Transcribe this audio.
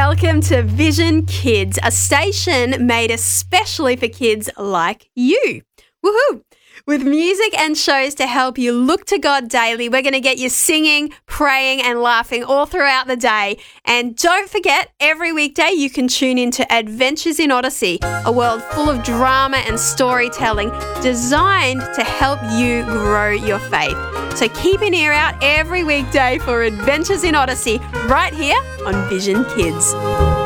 welcome to Vision Kids, a station made especially for kids like you. Woohoo! With music and shows to help you look to God daily, we're going to get you singing, praying and laughing all throughout the day. And don't forget, every weekday you can tune into Adventures in Odyssey, a world full of drama and storytelling designed to help you grow your faith. So keep an ear out every weekday for Adventures in Odyssey right here on Vision Kids.